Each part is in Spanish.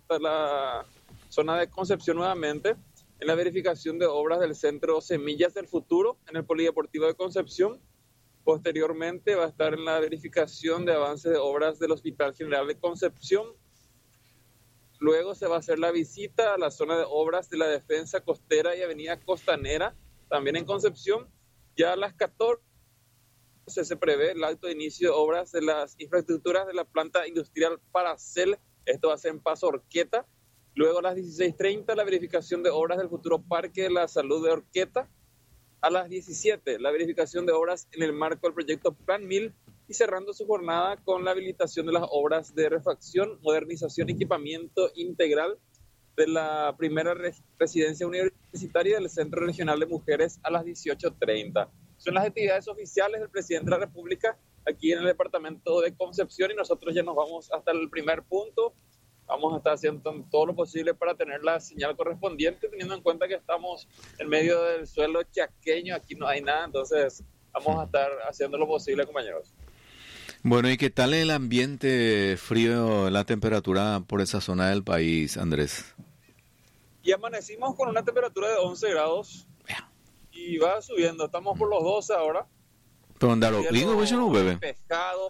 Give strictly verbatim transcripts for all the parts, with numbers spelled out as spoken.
hasta la zona de Concepción nuevamente, en la verificación de obras del Centro Semillas del Futuro, en el Polideportivo de Concepción. Posteriormente va a estar en la verificación de avances de obras del Hospital General de Concepción. Luego se va a hacer la visita a la zona de obras de la Defensa Costera y Avenida Costanera, también en Concepción. Ya a las catorce se prevé el acto de inicio de obras de las infraestructuras de la planta industrial Paracel. Esto va a ser en Paso Orqueta. Luego a las dieciséis treinta la verificación de obras del futuro Parque de la Salud de Orqueta. A las diecisiete la verificación de obras en el marco del proyecto Plan Mil, y cerrando su jornada con la habilitación de las obras de refacción, modernización y equipamiento integral de la primera residencia universitaria del Centro Regional de Mujeres a las dieciocho treinta. Son las actividades oficiales del presidente de la República aquí en el departamento de Concepción, y nosotros ya nos vamos hasta el primer punto. Vamos a estar haciendo todo lo posible para tener la señal correspondiente, teniendo en cuenta que estamos en medio del suelo chaqueño, aquí no hay nada, entonces vamos a estar haciendo lo posible, compañeros. Bueno, ¿y qué tal el ambiente frío, la temperatura por esa zona del país, Andrés? Y amanecimos con una temperatura de once grados y va subiendo, estamos por los doce ahora. Pero andar obligo, pues yo no bebe. Pescado,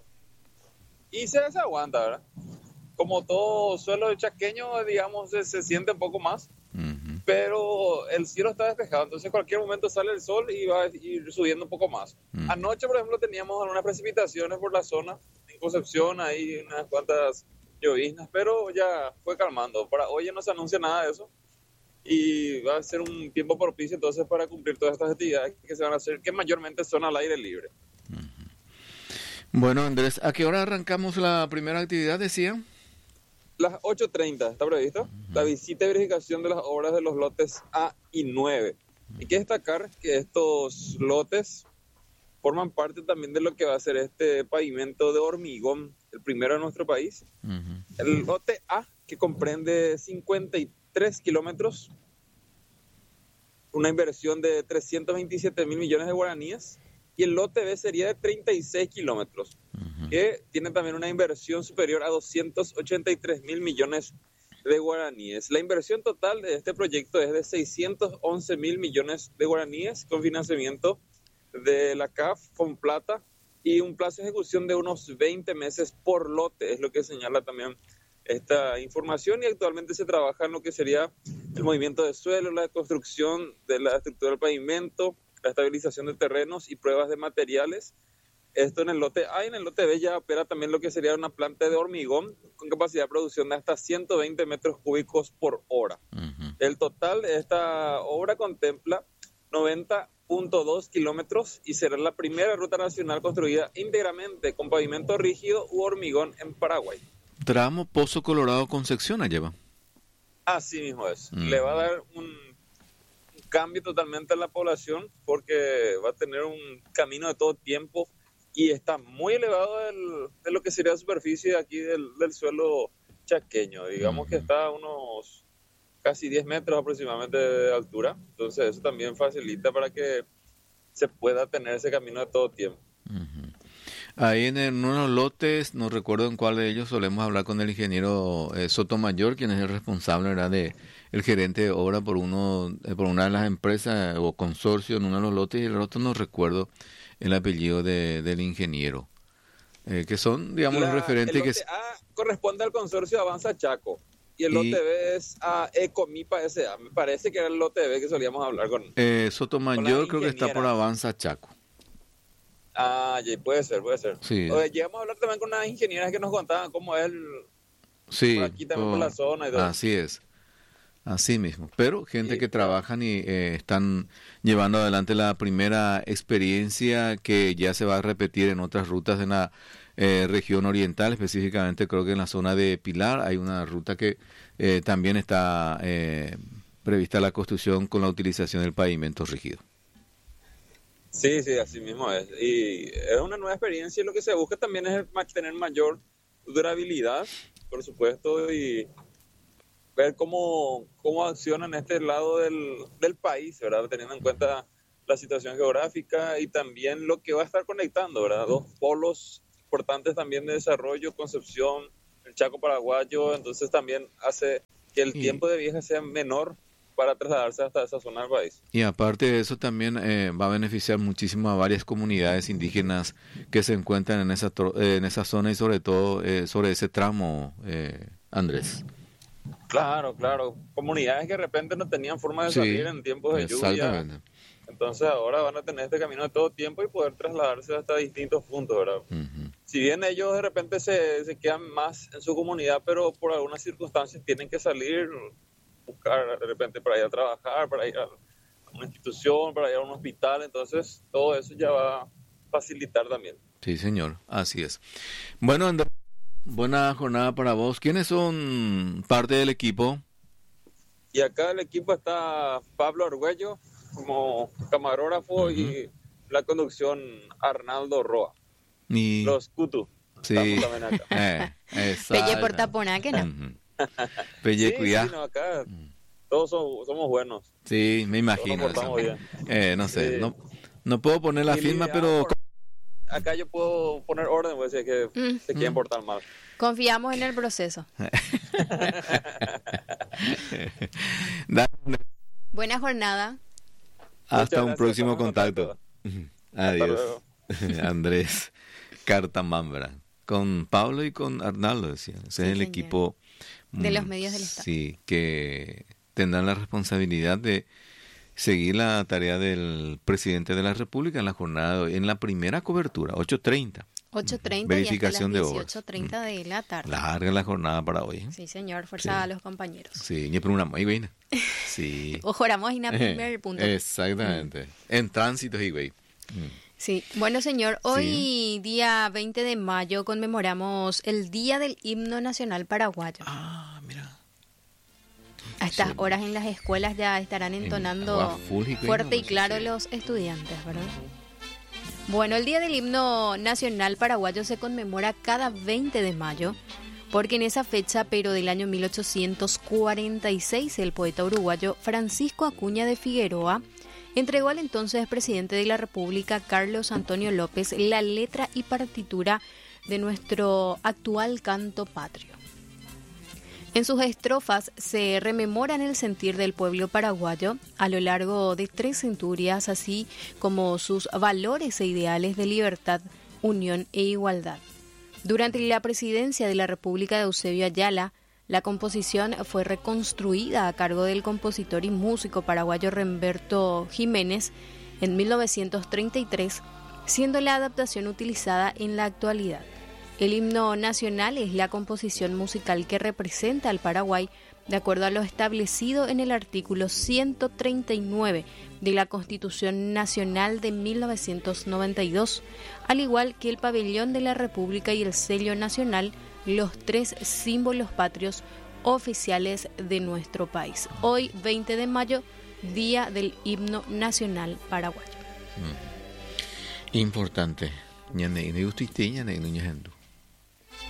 y se desaguanta, ¿verdad? Como todo suelo chaqueño, digamos, se, se siente un poco más, uh-huh. Pero el cielo está despejado, entonces en cualquier momento sale el sol y va a ir subiendo un poco más. Uh-huh. Anoche, por ejemplo, teníamos algunas precipitaciones por la zona, en Concepción, hay unas cuantas lloviznas, pero ya fue calmando. Para hoy ya no se anuncia nada de eso, y va a ser un tiempo propicio entonces para cumplir todas estas actividades que se van a hacer, que mayormente son al aire libre. Uh-huh. Bueno, Andrés, ¿a qué hora arrancamos la primera actividad, decía? Las ocho treinta está previsto, uh-huh. La visita y verificación de las obras de los lotes A y nueve. Uh-huh. Hay que destacar que estos lotes forman parte también de lo que va a ser este pavimento de hormigón, el primero de nuestro país. Uh-huh. El lote A, que comprende cincuenta y tres kilómetros, una inversión de trescientos veintisiete mil millones de guaraníes, y el lote B sería de treinta y seis kilómetros, uh-huh. que tiene también una inversión superior a doscientos ochenta y tres mil millones de guaraníes. La inversión total de este proyecto es de seiscientos once mil millones de guaraníes, con financiamiento de la C A F, Fomplata, y un plazo de ejecución de unos veinte meses por lote, es lo que señala también esta información, y actualmente se trabaja en lo que sería el movimiento de suelo, la construcción de la estructura del pavimento, la estabilización de terrenos y pruebas de materiales. Esto en el lote A, y en el lote B ya opera también lo que sería una planta de hormigón con capacidad de producción de hasta ciento veinte metros cúbicos por hora. Uh-huh. El total de esta obra contempla noventa punto dos kilómetros y será la primera ruta nacional construida íntegramente con pavimento rígido u hormigón en Paraguay. Tramo Pozo Colorado Concepción lleva. Así mismo es. Uh-huh. Le va a dar un cambio totalmente a la población, porque va a tener un camino de todo tiempo y está muy elevado del, de lo que sería la superficie aquí del, del suelo chaqueño. Digamos uh-huh. que está a unos casi diez metros aproximadamente de altura, entonces eso también facilita para que se pueda tener ese camino de todo tiempo. Uh-huh. Ahí en, el, en unos lotes, no recuerdo en cuál de ellos, solemos hablar con el ingeniero eh, Sotomayor, quien es el responsable, ¿verdad?, de el gerente de obra por uno eh, por una de las empresas o consorcio en uno de los lotes, y el otro no recuerdo el apellido de, del ingeniero, eh, que son, digamos, la, los referentes el lote que... A corresponde al consorcio Avanza Chaco, y el lote y, B es a Ecomipa S A. Me parece que era el lote B que solíamos hablar con... Eh, Sotomayor creo que está por Avanza Chaco. Ah, ya, puede ser, puede ser. Sí. Oye, llegamos a hablar también con unas ingenieras que nos contaban cómo es el... Sí, por aquí también por, por la zona y todo. Así es. Así mismo, pero gente sí, que claro. trabajan y eh, están llevando adelante la primera experiencia que ya se va a repetir en otras rutas en la eh, región oriental, específicamente creo que en la zona de Pilar hay una ruta que eh, también está eh, prevista la construcción con la utilización del pavimento rígido. Sí, sí, así mismo es, y es una nueva experiencia, y lo que se busca también es tener mayor durabilidad, por supuesto, y ver cómo, cómo accionan este lado del, del país, ¿verdad? Teniendo en cuenta la situación geográfica y también lo que va a estar conectando, ¿verdad? Dos polos importantes también de desarrollo, Concepción, el Chaco paraguayo, entonces también hace que el Y- tiempo de viaje sea menor para trasladarse hasta esa zona del país. Y aparte de eso también eh, va a beneficiar muchísimo a varias comunidades indígenas que se encuentran en esa, tro- eh, en esa zona y sobre todo eh, sobre ese tramo, eh, Andrés. Claro, claro. Comunidades que de repente no tenían forma de Sí, salir en tiempos de lluvia, exactamente. entonces ahora van a tener este camino de todo tiempo y poder trasladarse hasta distintos puntos, ¿verdad? Ujú. Si bien ellos de repente se, se quedan más en su comunidad, pero por algunas circunstancias tienen que salir, buscar de repente para ir a trabajar, para ir a una institución, para ir a un hospital, entonces todo eso ya va a facilitar también. Sí, señor, así es. Bueno, Andrés, buena jornada para vos. ¿Quiénes son parte del equipo? Y acá el equipo está Pablo Argüello como camarógrafo Ujú. y la conducción Arnaldo Roa. Y... Los Kutu. Sí. Estamos también acá. Eh, Pelle exacto. por taponá, que no. Ujú. Pelle, Sí, cuidá. sí, no, acá todos somos, somos buenos. Sí, me Todos imagino. nos portamos eso. bien. Eh, no sé, Sí. no, no puedo poner la Y firma, lidiar pero... por- Acá yo puedo poner orden, pues, si es que Mm. se quieren portar mal. Confiamos en el proceso. Dale, Buena jornada. hasta Muchas un gracias, próximo estamos en contacto. Adiós. Andrés Cartamambra. Con Pablo y con Arnaldo, decía. Ese Sí, es el señor. equipo... De mm, los medios del Estado. Sí, que tendrán la responsabilidad de seguir la tarea del presidente de la República en la jornada, de hoy, en la primera cobertura, ocho treinta. ocho treinta Verificación y de hasta las obras. dieciocho treinta de la tarde. Larga la jornada para hoy. ¿eh? Sí, señor. Fuerza Sí. a los compañeros. Sí, ni por una muy buena. Sí. Ojo, oramos en el primer Eh, punto. Exactamente. En tránsito y güey. Mm. Sí, bueno señor, hoy día veinte de mayo conmemoramos el Día del Himno Nacional Paraguayo. Ah, mira. A estas sí. horas en las escuelas ya estarán entonando agua full y fuerte y sí. claro los estudiantes, ¿verdad? Bueno, el Día del Himno Nacional Paraguayo se conmemora cada veinte de mayo, porque en esa fecha, pero del año mil ochocientos cuarenta y seis, el poeta uruguayo Francisco Acuña de Figueroa entregó al entonces presidente de la República, Carlos Antonio López, la letra y partitura de nuestro actual canto patrio. En sus estrofas se rememoran el sentir del pueblo paraguayo a lo largo de tres centurias, así como sus valores e ideales de libertad, unión e igualdad. Durante la presidencia de la República de Eusebio Ayala, la composición fue reconstruida a cargo del compositor y músico paraguayo Remberto Jiménez en mil novecientos treinta y tres, siendo la adaptación utilizada en la actualidad. El himno nacional es la composición musical que representa al Paraguay de acuerdo a lo establecido en el artículo ciento treinta y nueve de la Constitución Nacional de mil novecientos noventa y dos, al igual que el pabellón de la República y el sello nacional, los tres símbolos patrios oficiales de nuestro país. Hoy, veinte de mayo, Día del Himno Nacional Paraguayo. Mm. Importante. Ñane, ne gusto y te, ñane, no ñajandu.